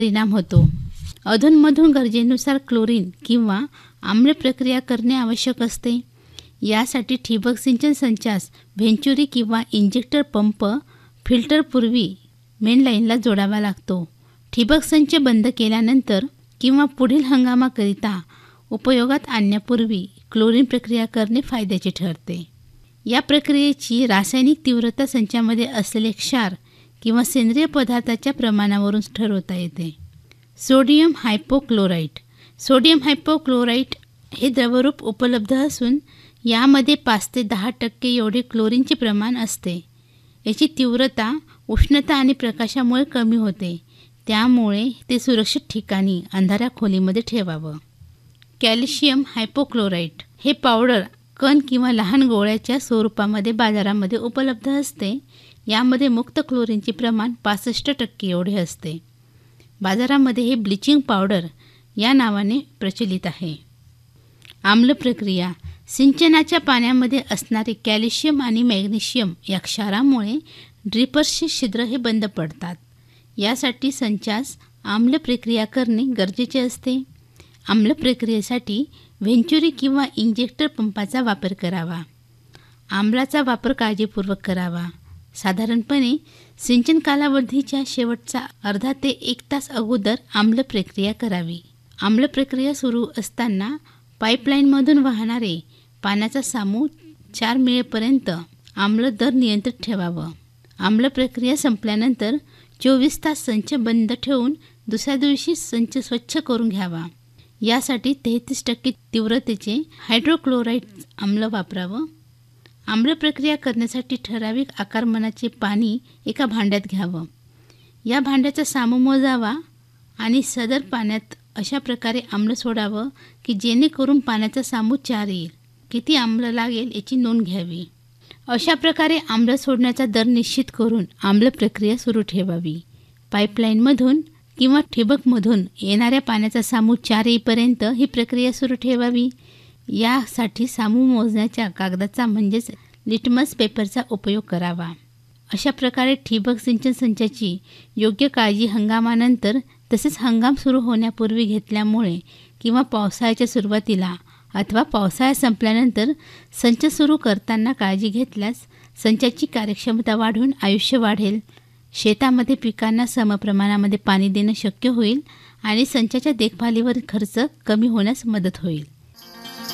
परिणाम होतो. अधूनमधून गरजेनुसार क्लोरीन किंवा आम्ल प्रक्रिया करणे आवश्यक असते. यासाठी ठिबक सिंचन संचास व्हेंचुरी किंवा इंजेक्टर पंप फिल्टरपूर्वी मेन लाईनला जोडावा लागतो. ठिबक संच बंद केल्यानंतर किंवा पुढील हंगामाकरिता उपयोगात आणण्यापूर्वी क्लोरीन प्रक्रिया करणे फायद्याचे ठरते. या प्रक्रियेची रासायनिक तीव्रता संचामध्ये असलेले क्षार किंवा सेंद्रिय पदार्थाच्या प्रमाणावरून ठरवता येते. सोडियम हायपोक्लोराईट. सोडियम हायपोक्लोराईट हे द्रवरूप उपलब्ध असून यामध्ये 5 ते 10% एवढे क्लोरीनचे प्रमाण असते. याची तीव्रता उष्णता आणि प्रकाशामुळे कमी होते, त्यामुळे ते सुरक्षित ठिकाणी अंधाऱ्या खोलीमध्ये ठेवावं. कॅल्शियम हायपोक्लोराईट हे पावडर कण किंवा लहान गोळ्याच्या स्वरूपामध्ये बाजारामध्ये उपलब्ध असते. यामध्ये मुक्त क्लोरीनचे प्रमाण 65% एवढे असते. बाजारामध्ये हे ब्लिचिंग पावडर या नावाने प्रचलित आहे. आम्ल प्रक्रिया. सिंचनाच्या पाण्यामध्ये असणारे कॅल्शियम आणि मॅग्नेशियम या क्षारामुळे ड्रिपर्सचे छिद्र हे बंद पडतात. यासाठी संचास आम्ल प्रक्रिया करणे गरजेचे असते. आम्ल प्रक्रियेसाठी व्हेंचुरी किंवा इंजेक्टर पंपाचा वापर करावा. आम्लाचा वापर काळजीपूर्वक करावा. साधारणपणे सिंचन कालावधीच्या शेवटचा अर्धा ते 1 तास अगोदर आम्ल प्रक्रिया करावी. आम्ल प्रक्रिया सुरू असताना पाईपलाईनमधून वाहणारे पाण्याचा सामू 4 मिळेपर्यंत आम्ल दर नियंत्रित ठेवावं. आम्ल प्रक्रिया संपल्यानंतर 24 तास संच बंद ठेवून दुसऱ्या दिवशी संच स्वच्छ करून घ्यावा. यासाठी 33% तीव्रतेचे हायड्रोक्लोराईड आम्ल वापरावं. आम्ल प्रक्रिया करण्यासाठी ठराविक आकारमानाचे पाणी एका भांड्यात घ्यावं. या भांड्याचा सामू मोजावा आणि सदर पाण्यात अशा प्रकारे आम्ल सोडावं की जेणेकरून पाण्याचा सामू 4 येईल. किती आम्ल लागेल याची नोंद घ्यावी. अशा प्रकारे आम्ल सोडण्याचा दर निश्चित करून आम्ल प्रक्रिया सुरू ठेवावी. पाईपलाईनमधून किंवा ठिबकमधून येणाऱ्या पाण्याचा सामू 4 येईपर्यंत ही प्रक्रिया सुरू ठेवावी. यासाठी सामू मोजण्याच्या कागदाचा म्हणजेच लिटमस पेपरचा उपयोग करावा. अशा प्रकारे ठिबक सिंचन संचाची योग्य काळजी हंगामानंतर तसेच हंगाम सुरू होण्यापूर्वी घेतल्यामुळे किंवा पावसाळ्याच्या सुरुवातीला अथवा पावसाळा संपल्यानंतर संच सुरू करताना काळजी घेतल्यास संचाची कार्यक्षमता वाढून आयुष्य वाढेल. शेतामध्ये पिकांना समप्रमाणामध्ये पाणी देणं शक्य होईल आणि संचाच्या देखभालीवर खर्च कमी होण्यास मदत होईल.